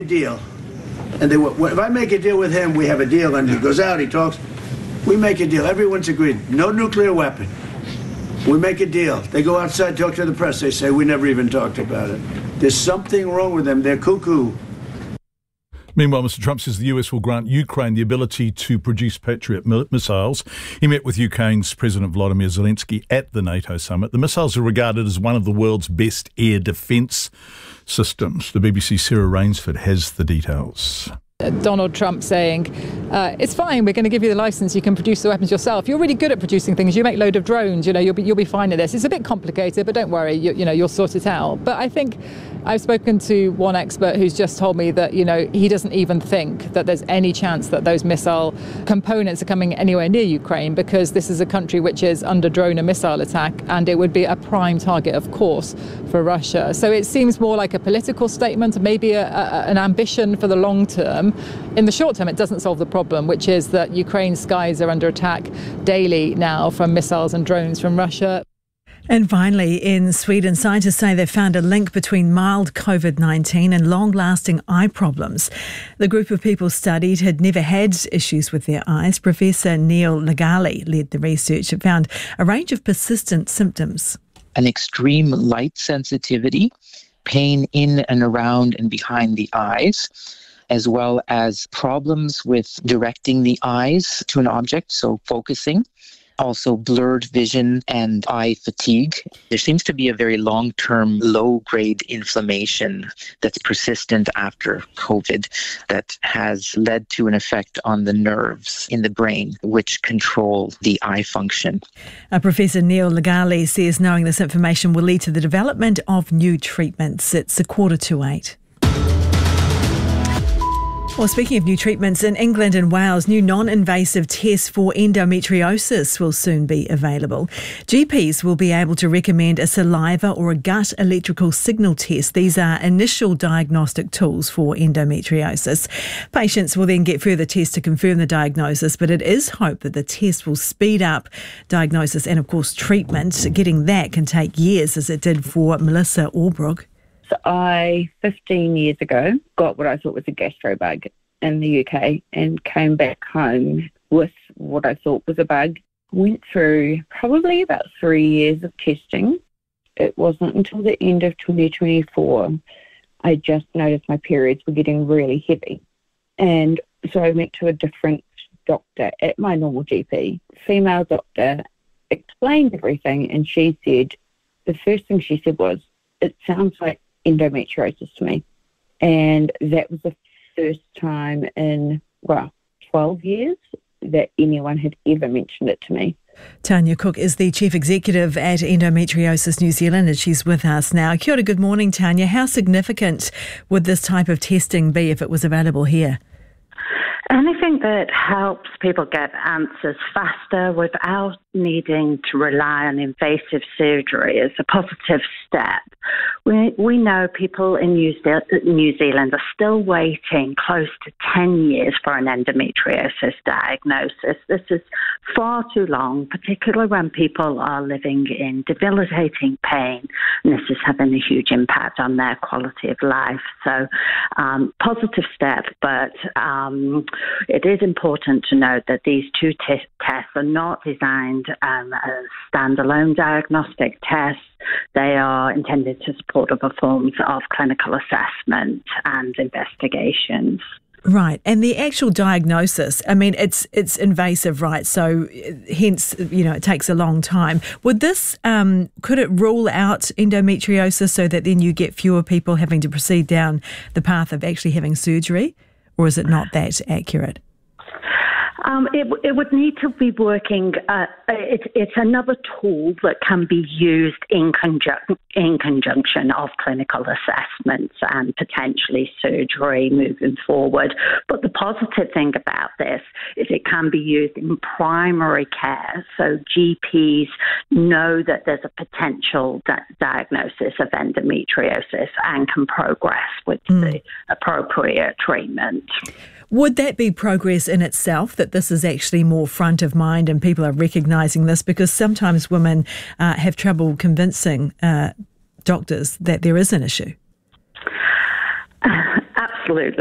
deal. And if I make a deal with him, we have a deal, and he goes out, he talks. We make a deal. Everyone's agreed. No nuclear weapon. We make a deal. They go outside, talk to the press. They say, we never even talked about it. There's something wrong with them. They're cuckoo. Meanwhile, Mr Trump says the US will grant Ukraine the ability to produce Patriot missiles. He met with Ukraine's President Volodymyr Zelensky at the NATO summit. The missiles are regarded as one of the world's best air defence systems. The BBC's Sarah Rainsford has the details. Donald Trump saying, it's fine, we're going to give you the license, you can produce the weapons yourself. You're really good at producing things, you make a load of drones, you'll be fine at this. It's a bit complicated, but don't worry, you'll sort it out. But I think I've spoken to one expert who's just told me that, he doesn't even think that there's any chance that those missile components are coming anywhere near Ukraine, because this is a country which is under drone and missile attack, and it would be a prime target, of course, for Russia. So it seems more like a political statement, maybe an ambition for the long term. In the short term, it doesn't solve the problem, which is that Ukraine's skies are under attack daily now from missiles and drones from Russia. And finally, in Sweden, scientists say they've found a link between mild COVID-19 and long-lasting eye problems. The group of people studied had never had issues with their eyes. Professor Neil Lagali led the research and found a range of persistent symptoms. An extreme light sensitivity, pain in and around and behind the eyes, as well as problems with directing the eyes to an object, so focusing. Also blurred vision and eye fatigue. There seems to be a very long-term low-grade inflammation that's persistent after COVID that has led to an effect on the nerves in the brain, which control the eye function. Professor Neil Lagali says knowing this information will lead to the development of new treatments. It's 7:45. Well, speaking of new treatments, in England and Wales, new non-invasive tests for endometriosis will soon be available. GPs will be able to recommend a saliva or a gut electrical signal test. These are initial diagnostic tools for endometriosis. Patients will then get further tests to confirm the diagnosis, but it is hoped that the test will speed up diagnosis and, of course, treatment. Getting that can take years, as it did for Melissa Albrook. I, 15 years ago, got what I thought was a gastro bug in the UK and came back home with what I thought was a bug. Went through probably about 3 years of testing. It wasn't until the end of 2024 I just noticed my periods were getting really heavy. And so I went to a different doctor at my normal GP, female doctor, explained everything, and she said, the first thing she said was, it sounds like endometriosis to me. And that was the first time in, 12 years that anyone had ever mentioned it to me. Tanya Cook is the Chief Executive at Endometriosis New Zealand, and she's with us now. Kia ora, good morning, Tanya. How significant would this type of testing be if it was available here? Anything that helps people get answers faster without needing to rely on invasive surgery is a positive step. We know people in New Zealand are still waiting close to 10 years for an endometriosis diagnosis. This is far too long, particularly when people are living in debilitating pain, and this is having a huge impact on their quality of life. So, positive step, but it is important to note that these two tests are not designed as standalone diagnostic tests. They are intended to support other forms of clinical assessment and investigations. Right. And the actual diagnosis, I mean, it's invasive, right? So hence, it takes a long time. Would this, could it rule out endometriosis so that then you get fewer people having to proceed down the path of actually having surgery? Or is it not that accurate? It would need to be working. It's another tool that can be used in conjunction of clinical assessments and potentially surgery moving forward. But the positive thing about this is it can be used in primary care. So GPs know that there's a potential diagnosis of endometriosis and can progress with the appropriate treatment. Would that be progress in itself, that this is actually more front of mind and people are recognising this? Because sometimes women have trouble convincing doctors that there is an issue. Absolutely.